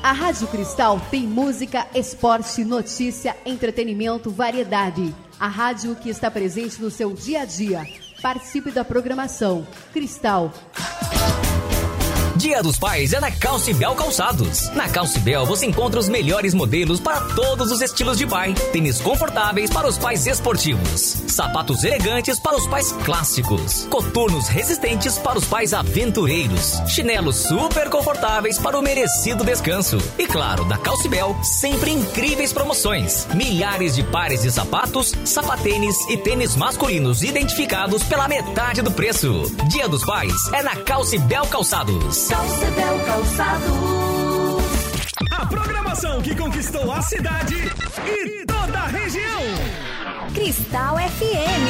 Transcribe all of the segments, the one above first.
A Rádio Cristal tem música, esporte, notícia, entretenimento, variedade. A rádio que está presente no seu dia a dia. Participe da programação. Cristal. Dia dos Pais é na Calcibel Calçados. Na Calcibel você encontra os melhores modelos para todos os estilos de pai. Tênis confortáveis para os pais esportivos. Sapatos elegantes para os pais clássicos. Coturnos resistentes para os pais aventureiros. Chinelos super confortáveis para o merecido descanso. E claro, na Calcibel, sempre incríveis promoções. Milhares de pares de sapatos, sapatênis e tênis masculinos identificados pela metade do preço. Dia dos Pais é na Calcibel Calçados. Calcibel Calçados. A programação que conquistou a cidade e toda a região. Cristal FM.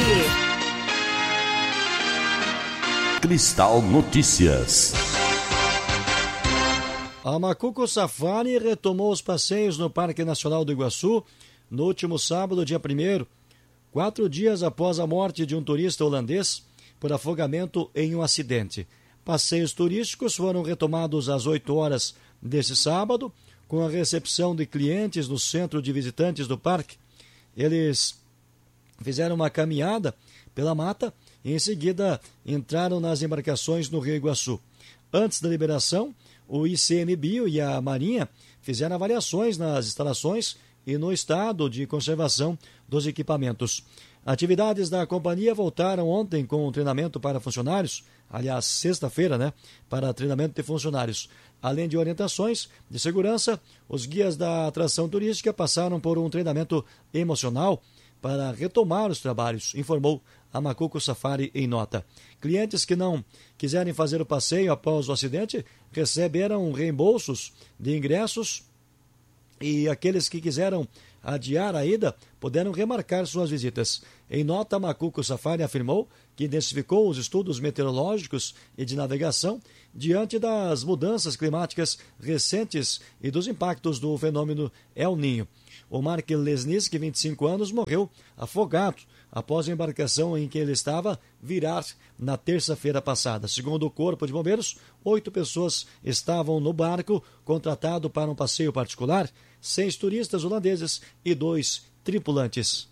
Cristal Notícias. A Macuco Safari retomou os passeios no Parque Nacional do Iguaçu no último sábado, dia 1º, 4 dias após a morte de um turista holandês por afogamento em um acidente. Passeios turísticos foram retomados às 8 horas deste sábado, com a recepção de clientes no centro de visitantes do parque. Eles fizeram uma caminhada pela mata e em seguida entraram nas embarcações no Rio Iguaçu. Antes da liberação, o ICMBio e a Marinha fizeram avaliações nas instalações e no estado de conservação dos equipamentos. Atividades da companhia voltaram ontem com um treinamento para funcionários, aliás, sexta-feira, para treinamento de funcionários. Além de orientações de segurança, os guias da atração turística passaram por um treinamento emocional para retomar os trabalhos, informou a Macuco Safari em nota. Clientes que não quiserem fazer o passeio após o acidente receberam reembolsos de ingressos e aqueles que quiseram adiar a ida puderam remarcar suas visitas. Em nota, a Macuco Safari afirmou que intensificou os estudos meteorológicos e de navegação diante das mudanças climáticas recentes e dos impactos do fenômeno El Niño. O Mark Lesnick, 25 anos, morreu afogado após a embarcação em que ele estava virar na terça-feira passada. Segundo o Corpo de Bombeiros, 8 pessoas estavam no barco contratado para um passeio particular, 6 turistas holandeses e 2 tripulantes.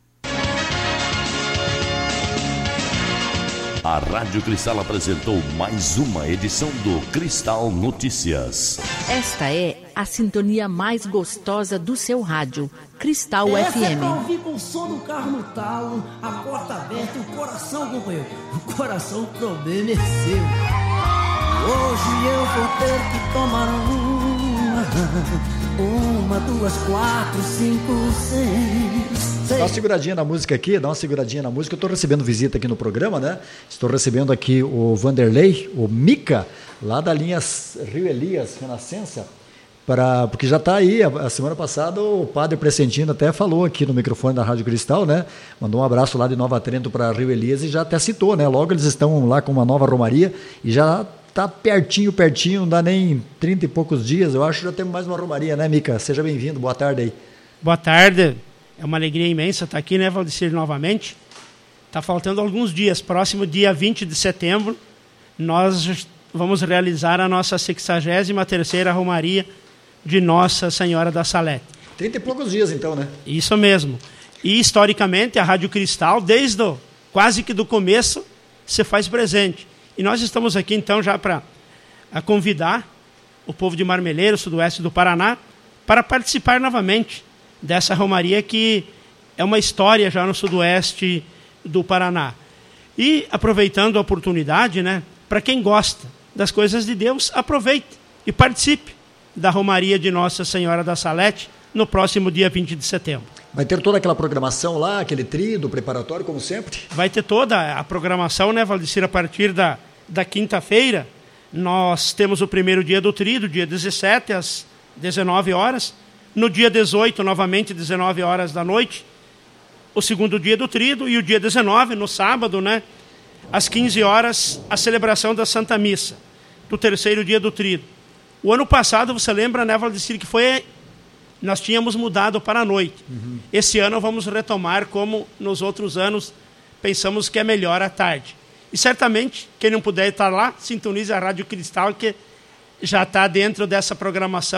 A Rádio Cristal apresentou mais uma edição do Cristal Notícias. Esta é a sintonia mais gostosa do seu rádio, Cristal FM. Essa é pra ouvir com o som do carro no talo, a porta aberta e o coração, companheiro. O coração, o problema é seu. Hoje eu vou ter que tomar uma, 2, 4, 5, 6... Dá uma seguradinha na música aqui, Eu estou recebendo visita aqui no programa, Estou recebendo aqui o Vanderlei, o Mica, lá da linha Rio Elias, Renascença, porque já está aí, a semana passada o padre Pressentino até falou aqui no microfone da Rádio Cristal, Mandou um abraço lá de Nova Trento para Rio Elias e já até citou, Logo eles estão lá com uma nova romaria e já está pertinho, não dá nem 30 e poucos dias, eu acho que já temos mais uma romaria, Mica? Seja bem-vindo, boa tarde aí. Boa tarde. É uma alegria imensa estar aqui, Valdecir, novamente. Está faltando alguns dias. Próximo dia 20 de setembro, nós vamos realizar a nossa 63ª Romaria de Nossa Senhora da Salete. 30 e poucos dias, então, Isso mesmo. E, historicamente, a Rádio Cristal, desde quase que do começo, se faz presente. E nós estamos aqui, então, já para convidar o povo de Marmeleiro, sudoeste do Paraná, para participar novamente dessa romaria que é uma história já no sudoeste do Paraná. E aproveitando a oportunidade, para quem gosta das coisas de Deus, aproveite e participe da romaria de Nossa Senhora da Salete no próximo dia 20 de setembro. Vai ter toda aquela programação lá, aquele tríduo preparatório, como sempre? Vai ter toda a programação, Valdecir, a partir da quinta-feira. Nós temos o primeiro dia do tríduo, dia 17, às 19 horas. No dia 18, novamente, 19 horas da noite, o segundo dia do tríduo, e o dia 19, no sábado, às 15 horas, a celebração da Santa Missa, do terceiro dia do tríduo. O ano passado, você lembra, Valdecir, que nós tínhamos mudado para a noite. Uhum. Esse ano vamos retomar, como nos outros anos, pensamos que é melhor à tarde. E certamente, quem não puder estar lá, sintonize a Rádio Cristal, que já está dentro dessa programação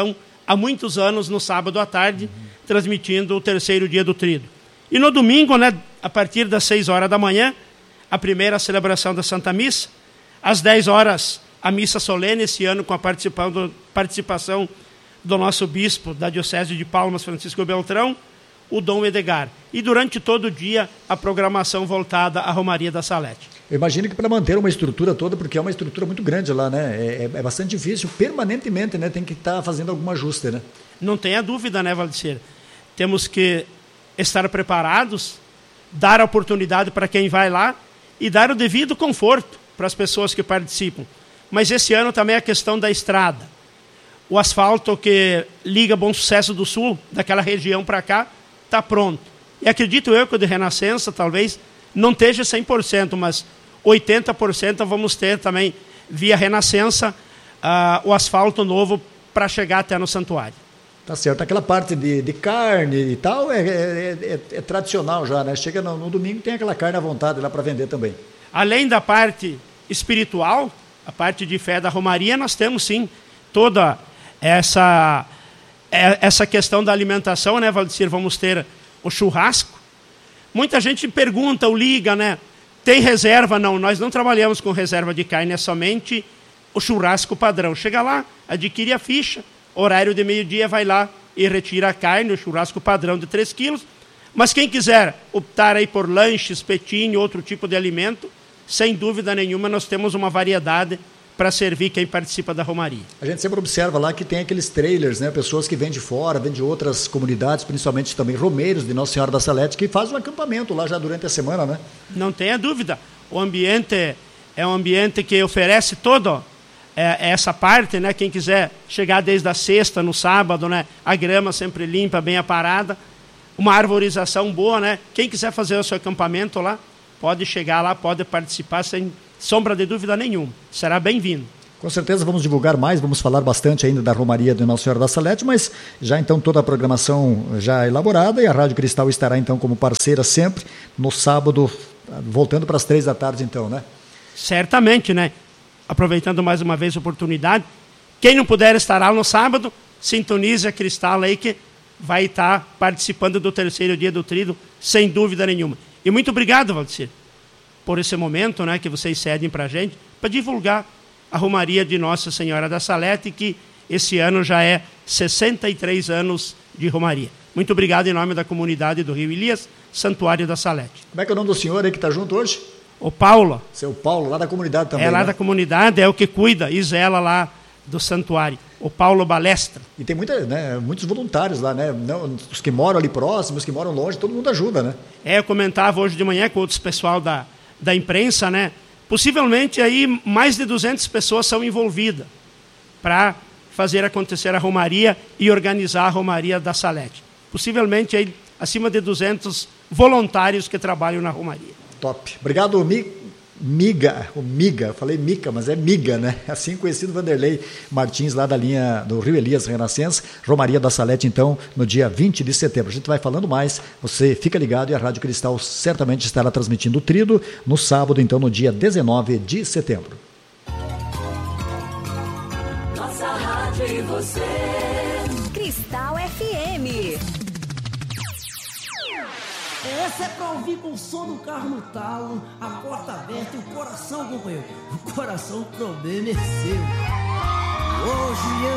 há muitos anos no sábado à tarde, transmitindo o terceiro dia do Tríduo. E no domingo, né, a partir das 6 horas da manhã, a primeira celebração da Santa Missa. Às 10 horas, a missa solene, esse ano com a participação do nosso bispo da Diocese de Palmas, Francisco Beltrão, o Dom Edgar. E durante todo o dia, a programação voltada à Romaria da Salete. Eu imagino que para manter uma estrutura toda, porque é uma estrutura muito grande lá, né? É bastante difícil, permanentemente, né? Tem que estar fazendo algum ajuste, né? Não tenha dúvida, né, Valdecir? Temos que estar preparados, dar a oportunidade para quem vai lá e dar o devido conforto para as pessoas que participam. Mas esse ano também a questão da estrada. O asfalto que liga Bom Sucesso do Sul, daquela região para cá, está pronto. E acredito eu que o de Renascença talvez não esteja 100%, mas 80% vamos ter também, via Renascença, o asfalto novo para chegar até no santuário. Tá certo. Aquela parte de carne e tal é tradicional já, né? Chega no domingo tem aquela carne à vontade lá para vender também. Além da parte espiritual, a parte de fé da Romaria, nós temos sim toda essa questão da alimentação, né, Valdecir? Vamos ter o churrasco. Muita gente pergunta ou liga, né? Tem reserva? Não, nós não trabalhamos com reserva de carne, é somente o churrasco padrão. Chega lá, adquire a ficha, horário de meio-dia, vai lá e retira a carne, o churrasco padrão de 3 quilos. Mas quem quiser optar aí por lanche, espetinho, outro tipo de alimento, sem dúvida nenhuma, nós temos uma variedade para servir quem participa da Romaria. A gente sempre observa lá que tem aqueles trailers, né? Pessoas que vêm de fora, vêm de outras comunidades, principalmente também romeiros de Nossa Senhora da Salete, que fazem um acampamento lá já durante a semana, né? Não tenha dúvida. O ambiente é um ambiente que oferece toda essa parte, né? Quem quiser chegar desde a sexta, no sábado, né? A grama sempre limpa, bem aparada. Uma arborização boa, né? Quem quiser fazer o seu acampamento lá, pode chegar lá, pode participar sem sombra de dúvida nenhuma. Será bem-vindo. Com certeza vamos divulgar mais, vamos falar bastante ainda da Romaria de Nossa Senhora da Salete, mas já então toda a programação já elaborada e a Rádio Cristal estará então como parceira sempre no sábado, voltando para as 3 da tarde então, né? Certamente, né? Aproveitando mais uma vez a oportunidade, quem não puder estar lá no sábado, sintonize a Cristal aí que vai estar participando do terceiro dia do Tríduo, sem dúvida nenhuma. E muito obrigado, Valdecir, por esse momento, né, que vocês cedem para a gente, para divulgar a Romaria de Nossa Senhora da Salete, que esse ano já é 63 anos de Romaria. Muito obrigado em nome da comunidade do Rio Elias, Santuário da Salete. Como é que é o nome do senhor aí que está junto hoje? O Paulo. Seu Paulo, lá da comunidade também. É lá, né? Da comunidade, é o que cuida e zela lá do santuário. O Paulo Balestra. E tem muitos voluntários lá, né? Não, os que moram ali próximos, os que moram longe, todo mundo ajuda, né? Eu comentava hoje de manhã com outros pessoal da imprensa, né? Possivelmente aí mais de 200 pessoas são envolvidas para fazer acontecer a Romaria e organizar a Romaria da Salete. Possivelmente aí acima de 200 voluntários que trabalham na Romaria. Top. Obrigado, Miga, falei Mica, mas é Miga, né? Assim conhecido Vanderlei Martins, lá da linha do Rio Elias Renascença, Romaria da Salete, então, no dia 20 de setembro. A gente vai falando mais, você fica ligado e a Rádio Cristal certamente estará transmitindo o Tríduo no sábado, então, no dia 19 de setembro. Nossa rádio e você. Cristal FM. Essa é pra ouvir com o som do carro no talo, a porta aberta e o coração, companheiro. O coração, o problema é seu. Hoje